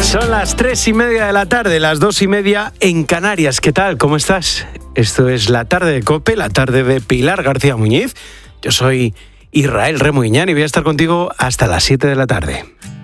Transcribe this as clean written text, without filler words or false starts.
Son las 3:30 de la tarde, las 2:30 en Canarias. ¿Qué tal? ¿Cómo estás? Esto es La Tarde de COPE, la tarde de Pilar García Muñiz. Yo soy Israel Remuñán y voy a estar contigo hasta las 7 de la tarde.